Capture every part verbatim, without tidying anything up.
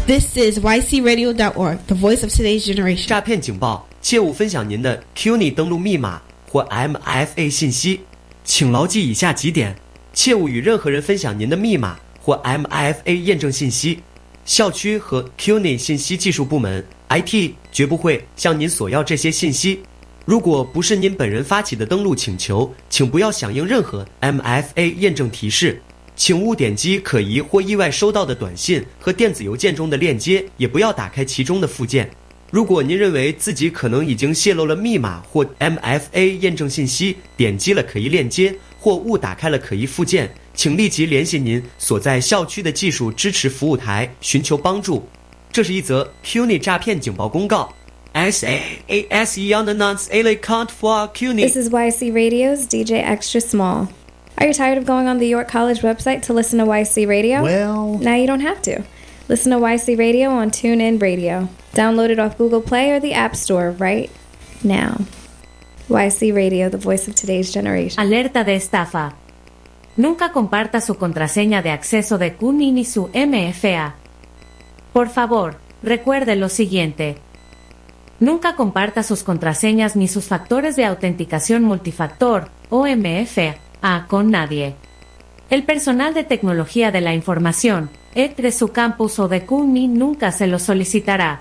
This is Y C radio dot org, the voice of today's generation. 诈骗警报，切勿分享您的 Q N I 登录密码或 M F A 信息。请牢记以下几点：切勿与任何人分享您的密码或 M F A 验证信息。校区和 Q N I 信息技术部门 I T 绝不会向您索要这些信息。如果不是您本人发起的登录请求，请不要响应任何 M F A 验证提示。请勿点击可疑或意外收到的短信和电子邮件中的链接，也不要打开其中的附件。如果您认为自己可能已经泄露了密码或 M F A 验证信息，点击了可疑链接或误打开了可疑附件，请立即联系您所在校区的技术支持服务台寻求帮助。这是一则 Q N I 诈骗警报公告。S A A S E on the nuns A L count for Q N I. This is Y C Radio's D J Extra Small. Are you tired of going on the York College website to listen to Y C Radio? Well... Now you don't have to. Listen to Y C Radio on TuneIn Radio. Download it off Google Play or the App Store right now. Y C Radio, the voice of today's generation. Alerta de estafa. Nunca comparta su contraseña de acceso de Q N I ni su M F A. Por favor, recuerde lo siguiente. Nunca comparta sus contraseñas ni sus factores de autenticación multifactor, o M F A, con nadie. El personal de tecnología de la información, E T de su campus o de Q N I nunca se lo solicitará.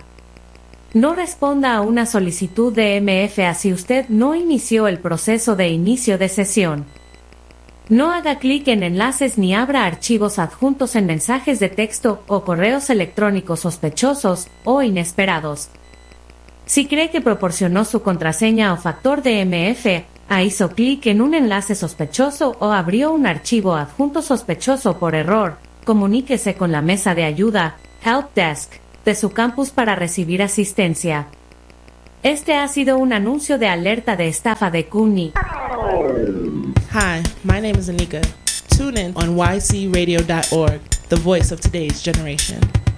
No responda a una solicitud de M F A si usted no inició el proceso de inicio de sesión. No haga clic en enlaces ni abra archivos adjuntos en mensajes de texto o correos electrónicos sospechosos o inesperados. Si cree que proporcionó su contraseña o factor de M F A, hizo clic en un enlace sospechoso o abrió un archivo adjunto sospechoso por error, comuníquese con la mesa de ayuda, Help Desk, de su campus para recibir asistencia. Este ha sido un anuncio de alerta de estafa de Q N I. Hi, my name is Anika. Tune in on Y C radio dot org, the voice of today's generation.